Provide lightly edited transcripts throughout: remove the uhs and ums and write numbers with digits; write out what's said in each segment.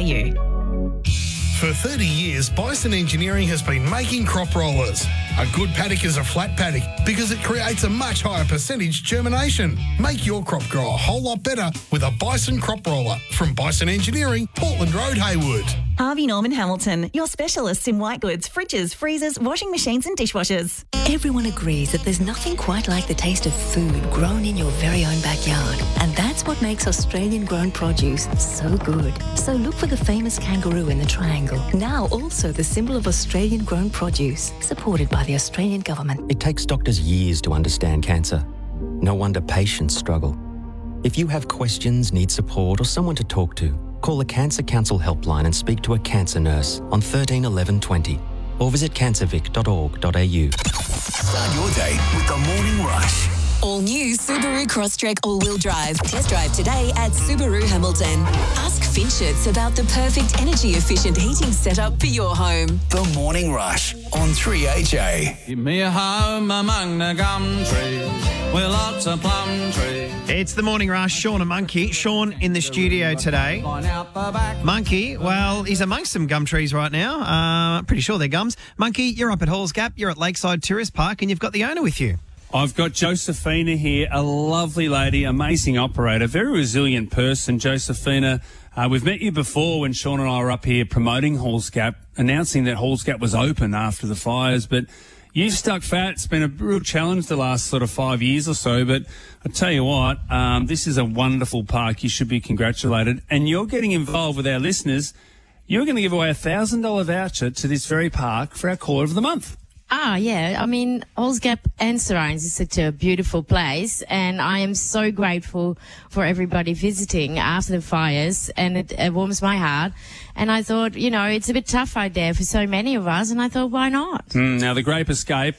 For 30 years, Bison Engineering has been making crop rollers. A good paddock is a flat paddock because it creates a much higher percentage germination. Make your crop grow a whole lot better with a Bison crop roller from Bison Engineering, Portland Road, Haywood. Harvey Norman Hamilton, your specialists in white goods, fridges, freezers, washing machines and dishwashers. Everyone agrees that there's nothing quite like the taste of food grown in your very own backyard. And that's what makes Australian-grown produce so good. So look for the famous kangaroo in the triangle. Now also the symbol of Australian-grown produce, supported by the Australian government. It takes doctors years to understand cancer. No wonder patients struggle. If you have questions, need support or someone to talk to, call the Cancer Council helpline and speak to a cancer nurse on 13 11 20 or visit cancervic.org.au. Start your day with the Morning Rush. All new Subaru Crosstrek all-wheel drive. Test drive today at Subaru Hamilton. Ask Finchets about the perfect energy-efficient heating setup for your home. The Morning Rush on 3AJ. Give me a home among the gum trees with lots of plum trees. It's the Morning Rush, Sean and Monkey. Sean in the studio today. Monkey, well, he's amongst some gum trees right now. Pretty sure they're gums. Monkey, you're up at Halls Gap. You're at Lakeside Tourist Park and you've got the owner with you. I've got Josephina here, a lovely lady, amazing operator, very resilient person. Josephina, we've met you before when Sean and I were up here promoting Halls Gap, announcing that Halls Gap was open after the fires, but you've stuck fat. It's been a real challenge the last sort of 5 years or so, but I tell you what, this is a wonderful park. You should be congratulated. And you're getting involved with our listeners. You're going to give away a $1,000 voucher to this very park for our Caller of the Month. Ah, yeah. I mean, Halls Gap and surrounds is such a beautiful place, and I am so grateful for everybody visiting after the fires, and it warms my heart. And I thought, you know, it's a bit tough out there for so many of us, and I thought, why not? Now, the Grape Escape,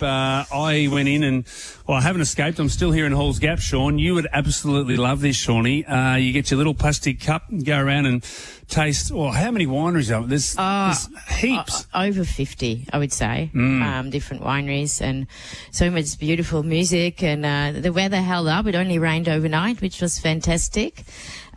I went in and, well, I haven't escaped. I'm still here in Halls Gap, Sean. You would absolutely love this, Shawnee. You get your little plastic cup and go around and taste, well, how many wineries are there? There's heaps. Over 50, I would say, different wineries, and so much beautiful music, and the weather held up. It only rained overnight, which was fantastic.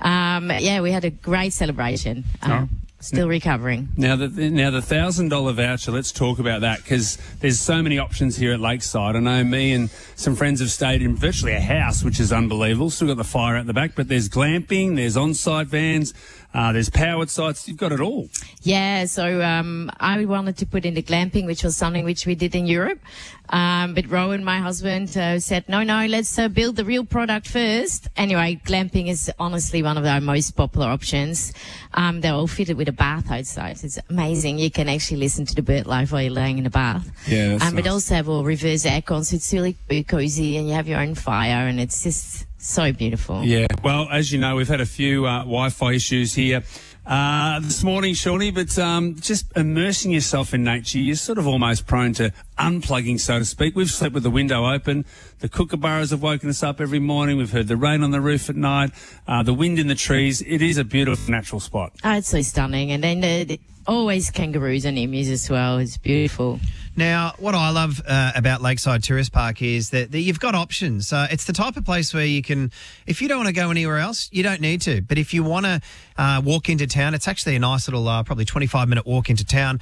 Yeah, we had a great celebration. Still recovering. Now the $1,000 voucher, let's talk about that, because there's so many options here at Lakeside. I know me and some friends have stayed in virtually a house, which is unbelievable. Still got the fire out the back, but there's glamping, there's on-site vans, there's powered sites. You've got it all. Yeah, so I wanted to put in the glamping, which was something which we did in Europe. But Rowan, my husband, said, no, let's build the real product first. Anyway, glamping is honestly one of our most popular options. They're all fitted with a bath outside. It's amazing. You can actually listen to the bird life while you're laying in the bath. Yeah, that's nice. But also have all reverse aircon, so it's really cozy, and you have your own fire, and it's just so beautiful. Yeah. Well, as you know, we've had a few Wi-Fi issues here this morning, Shawnee, but just immersing yourself in nature, you're sort of almost prone to unplugging, so to speak. We've slept with the window open. The kookaburras have woken us up every morning. We've heard the rain on the roof at night, the wind in the trees. It is a beautiful natural spot. Oh, it's so stunning. And then always kangaroos and emus as well. It's beautiful. Now, what I love about Lakeside Tourist Park is that you've got options. It's the type of place where you can, if you don't want to go anywhere else, you don't need to. But if you want to walk into town, it's actually a nice little, probably 25-minute walk into town.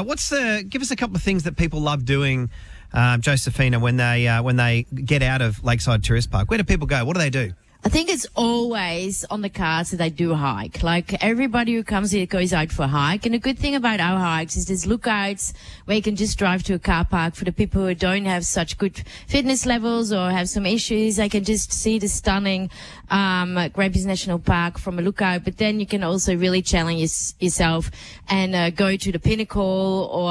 Give us a couple of things that people love doing, Josephina, when they get out of Lakeside Tourist Park. Where do people go? What do they do? I think it's always on the cards that they do hike. Like, everybody who comes here goes out for a hike. And the good thing about our hikes is there's lookouts where you can just drive to a car park. For the people who don't have such good fitness levels or have some issues, they can just see the stunning Grampians National Park from a lookout. But then you can also really challenge yourself and go to the Pinnacle or,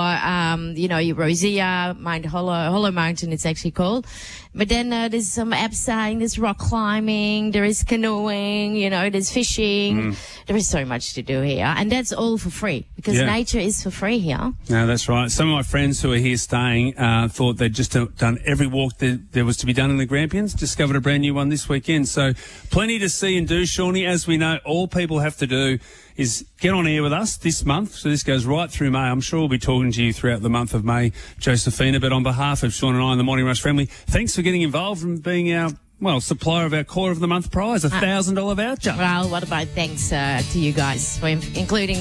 your Rosea, Mount Hollow Mountain, it's actually called. But then there's some abseiling, there's rock climbing, there is canoeing, there's fishing. There is so much to do here. And that's all for free, because nature is for free here. No, that's right. Some of my friends who are here staying thought they'd just done every walk that there was to be done in the Grampians, discovered a brand new one this weekend. So plenty to see and do, Shawnee. As we know, all people have to do is get on air with us this month. So this goes right through May. I'm sure we'll be talking to you throughout the month of May, Josephina. But on behalf of Sean and I and the Morning Rush family, thanks for getting involved and being our, supplier of our Caller of the Month prize, a $1,000 voucher. Well, what about thanks to you guys for including